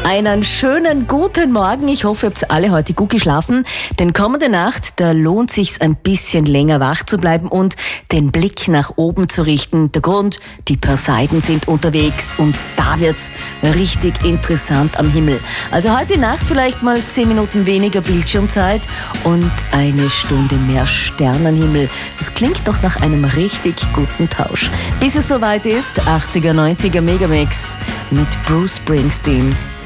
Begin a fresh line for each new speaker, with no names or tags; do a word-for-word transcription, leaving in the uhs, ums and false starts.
Einen schönen guten Morgen. Ich hoffe, ihr habt alle heute gut geschlafen. Denn kommende Nacht, da lohnt sich's ein bisschen länger wach zu bleiben und den Blick nach oben zu richten. Der Grund, die Perseiden sind unterwegs und da wird's richtig interessant am Himmel. Also heute Nacht vielleicht mal zehn Minuten weniger Bildschirmzeit und eine Stunde mehr Sternenhimmel. Das klingt doch nach einem richtig guten Tausch. Bis es soweit ist, achtziger, neunziger Megamix mit Bruce Springsteen.